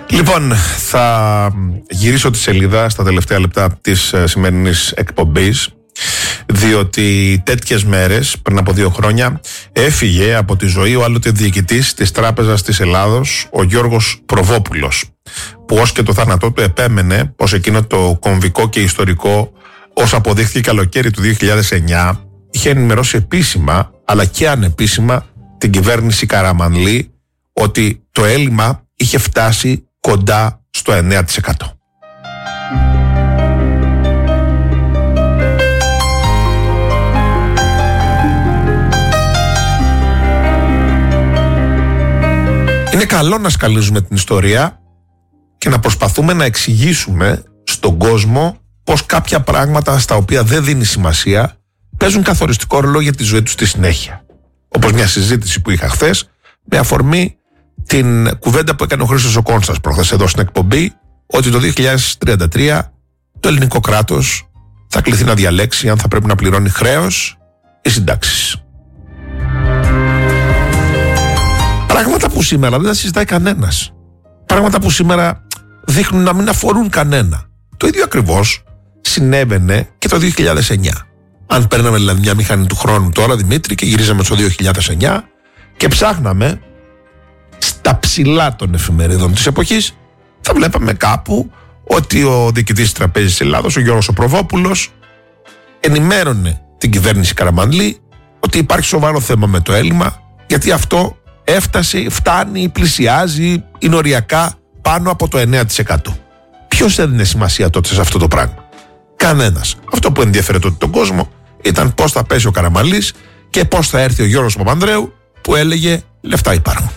Λοιπόν, θα γυρίσω τη σελίδα στα τελευταία λεπτά της σημερινής εκπομπής, διότι τέτοιες μέρες, πριν από 2 χρόνια, έφυγε από τη ζωή ο άλλοτε διοικητής της Τράπεζας της Ελλάδος, ο Γιώργος Προβόπουλος, που ως και το θάνατό του επέμενε πως εκείνο το κομβικό και ιστορικό, ως αποδείχθηκε καλοκαίρι του 2009, είχε ενημερώσει επίσημα αλλά και ανεπίσημα την κυβέρνηση Καραμανλή ότι το έλλειμμα είχε φτάσει κοντά στο 9%. Είναι καλό να σκαλίζουμε την ιστορία και να προσπαθούμε να εξηγήσουμε στον κόσμο πως κάποια πράγματα στα οποία δεν δίνει σημασία παίζουν καθοριστικό ρόλο για τη ζωή του στη συνέχεια. Όπως μια συζήτηση που είχα χθες με αφορμή την κουβέντα που έκανε ο Χρήστος ο Κόνστας προχθές εδώ στην εκπομπή, ότι το 2033 το ελληνικό κράτος θα κληθεί να διαλέξει αν θα πρέπει να πληρώνει χρέος ή συντάξεις. Πράγματα που σήμερα δεν τα συζητάει κανένας. Πράγματα που σήμερα δείχνουν να μην αφορούν κανένα. Το ίδιο ακριβώς συνέβαινε και το 2009. Αν παίρναμε δηλαδή μια μηχανή του χρόνου τώρα, Δημήτρη, και γυρίζαμε στο 2009 και ψάχναμε στα ψηλά των εφημερίδων της εποχής, θα βλέπαμε κάπου ότι ο διοικητής της Τραπέζης της Ελλάδος, ο Γιώργος Προβόπουλος, ενημέρωνε την κυβέρνηση Καραμανλή ότι υπάρχει σοβαρό θέμα με το έλλειμμα, γιατί αυτό φτάνει, πλησιάζει, είναι οριακά πάνω από το 9%. Ποιος έδινε σημασία τότε σε αυτό το πράγμα? Κανένας. Αυτό που ενδιαφέρε τότε τον κόσμο ήταν πώς θα πέσει ο Καραμανλής και πώς θα έρθει ο Γιώργος Παπανδρέου, που έλεγε λεφτά υπάρχουν.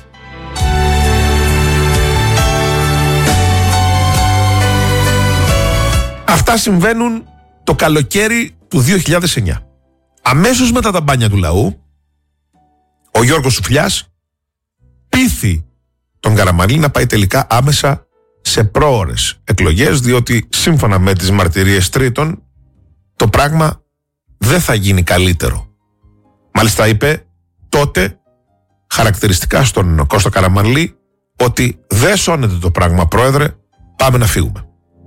Αυτά συμβαίνουν το καλοκαίρι του 2009. Αμέσως μετά τα μπάνια του λαού, ο Γιώργος Σουφλιάς πείθει τον Καραμανλή να πάει τελικά άμεσα σε πρόωρες εκλογές, διότι σύμφωνα με τις μαρτυρίες τρίτων το πράγμα δεν θα γίνει καλύτερο. Μάλιστα είπε τότε χαρακτηριστικά στον Κώστα Καραμανλή ότι δεν σώνεται το πράγμα, πρόεδρε, πάμε να φύγουμε.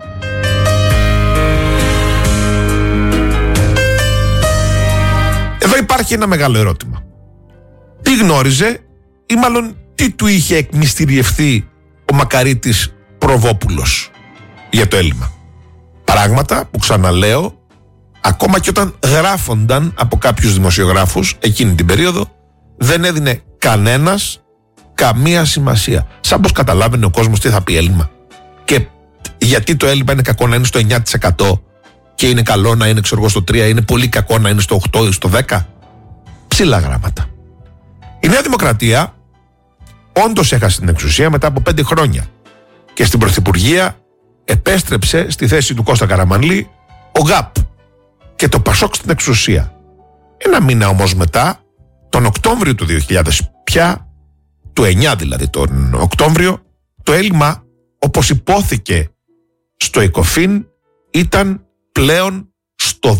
Εδώ υπάρχει ένα μεγάλο ερώτημα. Τι γνώριζε ή μάλλον τι του είχε εκμυστηριευθεί ο μακαρίτης Προβόπουλος για το έλλειμμα? Πράγματα που, ξαναλέω, ακόμα και όταν γράφονταν από κάποιους δημοσιογράφους εκείνη την περίοδο, δεν έδινε κανένας καμία σημασία. Σαν πως καταλάβαινε ο κόσμος τι θα πει έλλειμμα και γιατί το έλλειμμα είναι κακό να είναι στο 9% και είναι καλό να είναι, ξέρω εγώ, στο 3%, είναι πολύ κακό να είναι στο 8% ή στο 10%. Ψηλά γράμματα. Η Νέα Δημοκρατία όντως έχασε την εξουσία μετά από 5 χρόνια και στην πρωθυπουργία επέστρεψε στη θέση του Κώστα Καραμανλή ο ΓΑΠ και το ΠΑΣΟΚ στην εξουσία. Ένα μήνα όμως μετά, τον Οκτώβριο του 2000 πια, του 9 δηλαδή τον Οκτώβριο, το έλλειμμα, όπως υπόθηκε στο ΕΚΟΦΗΝ, ήταν πλέον στο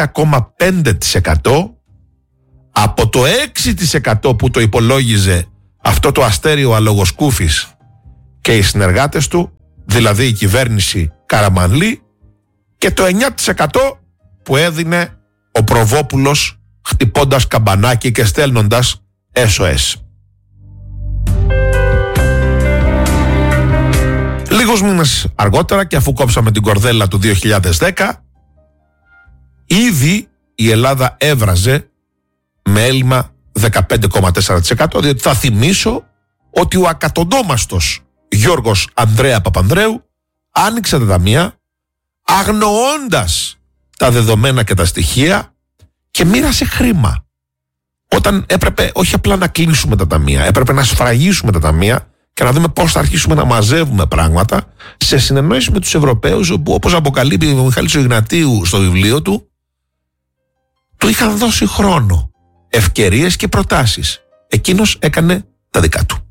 12,5% από το 6% που το υπολόγιζε αυτό το αστέριο αλογοσκούφης και οι συνεργάτες του, δηλαδή η κυβέρνηση Καραμανλή, και το 9% που έδινε ο Προβόπουλος χτυπώντας καμπανάκι και στέλνοντας SOS. Λίγους μήνες αργότερα, και αφού κόψαμε την κορδέλα του 2010, ήδη η Ελλάδα έβραζε με έλλειμμα 15,4%, διότι θα θυμίσω ότι ο ακατοντόμαστος Γιώργος Ανδρέα Παπανδρέου άνοιξε τα ταμεία αγνοώντας τα δεδομένα και τα στοιχεία και μοίρασε χρήμα. Όταν έπρεπε όχι απλά να κλείσουμε τα ταμεία, έπρεπε να σφραγίσουμε τα ταμεία και να δούμε πώς θα αρχίσουμε να μαζεύουμε πράγματα, σε συνεννόηση με τους Ευρωπαίους, όπου, όπως αποκαλύπτει ο Μιχάλης Ιγνατίου στο βιβλίο του, του είχαν δώσει χρόνο, ευκαιρίες και προτάσεις. Εκείνος έκανε τα δικά του.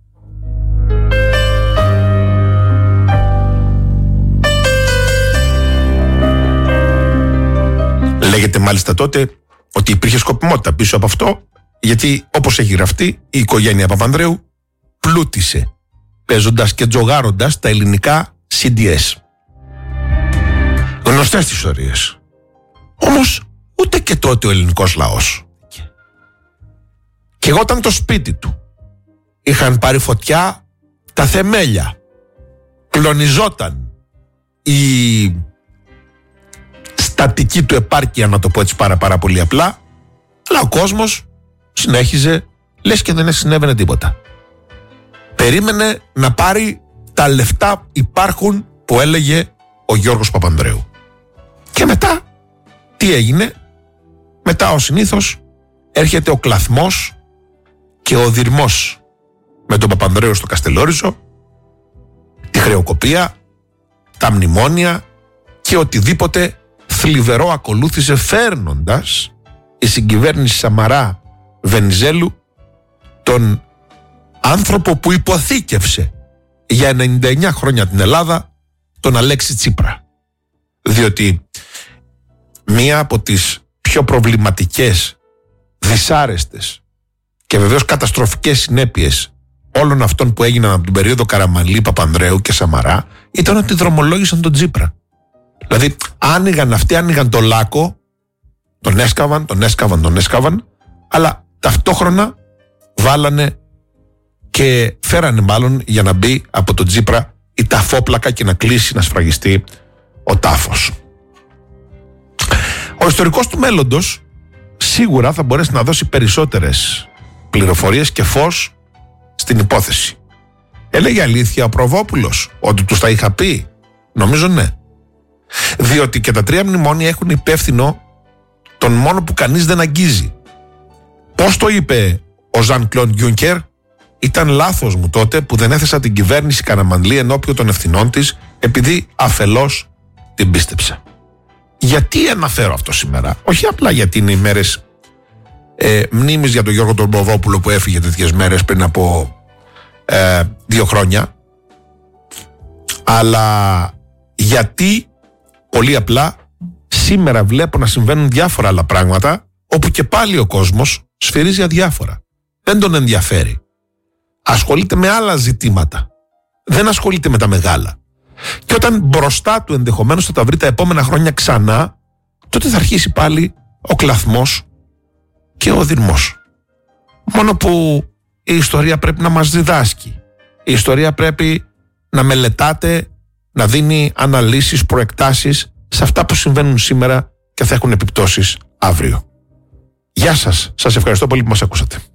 Λέγεται μάλιστα τότε ότι υπήρχε σκοπιμότητα πίσω από αυτό, γιατί όπως έχει γραφτεί, η οικογένεια Παπανδρέου πλούτησε παίζοντας και τζογάροντας τα ελληνικά CDS. Γνωστές τις ιστορίες. Όμως ούτε και τότε ο ελληνικός λαός. Και εγώ όταν το σπίτι του είχαν πάρει φωτιά τα θεμέλια, κλονιζόταν η στατική του επάρκεια, να το πω έτσι πάρα πολύ απλά, αλλά ο κόσμος συνέχιζε λες και δεν συνέβαινε τίποτα. Περίμενε να πάρει τα λεφτά υπάρχουν που έλεγε ο Γιώργος Παπανδρέου. Και μετά τι έγινε? Μετά ο συνήθως έρχεται ο κλαθμός και ο δειρμός με τον Παπανδρέου στο Καστελόριζο, τη χρεοκοπία, τα μνημόνια και οτιδήποτε θλιβερό ακολούθησε, φέρνοντας η συγκυβέρνηση Σαμαρά Βενιζέλου τον άνθρωπο που υποθήκευσε για 99 χρόνια την Ελλάδα, τον Αλέξη Τσίπρα. Διότι μία από τις πιο προβληματικές, δυσάρεστες και βεβαίως καταστροφικές συνέπειες όλων αυτών που έγιναν από την περίοδο Καραμανλή, Παπανδρέου και Σαμαρά ήταν ότι δρομολόγησαν τον Τσίπρα. Δηλαδή άνοιγαν το λάκκο, τον έσκαβαν, αλλά ταυτόχρονα βάλανε και φέρανε μάλλον για να μπει από τον Τσίπρα η ταφόπλακα και να κλείσει, να σφραγιστεί ο τάφος. Ο ιστορικός του μέλλοντος σίγουρα θα μπορέσει να δώσει περισσότερες πληροφορίες και φως στην υπόθεση. Έλεγε αλήθεια ο Προβόπουλος ότι τους τα είχα πει? Νομίζω ναι. Διότι και τα 3 μνημόνια έχουν υπεύθυνο τον μόνο που κανείς δεν αγγίζει. Πώς το είπε ο Ζαν Κλοντ Γιούνκερ? Ήταν λάθος μου τότε που δεν έθεσα την κυβέρνηση Καραμανλή ενώπιον των ευθυνών της, επειδή αφελώς την πίστεψα. Γιατί αναφέρω αυτό σήμερα? Όχι απλά γιατί είναι οι μέρες μνήμης για τον Γιώργο τον Προβόπουλο που έφυγε τέτοιες μέρες πριν από 2 χρόνια, αλλά γιατί πολύ απλά σήμερα βλέπω να συμβαίνουν διάφορα άλλα πράγματα, όπου και πάλι ο κόσμος σφυρίζει αδιάφορα. Δεν τον ενδιαφέρει. Ασχολείται με άλλα ζητήματα. Δεν ασχολείται με τα μεγάλα. Και όταν μπροστά του ενδεχομένως θα τα βρει τα επόμενα χρόνια ξανά, τότε θα αρχίσει πάλι ο κλαθμός και ο δειρμός. Μόνο που η ιστορία πρέπει να μας διδάσκει. Η ιστορία πρέπει να μελετάτε, να δίνει αναλύσεις, προεκτάσεις σε αυτά που συμβαίνουν σήμερα και θα έχουν επιπτώσεις αύριο. Γεια σας. Σας ευχαριστώ πολύ που μας ακούσατε.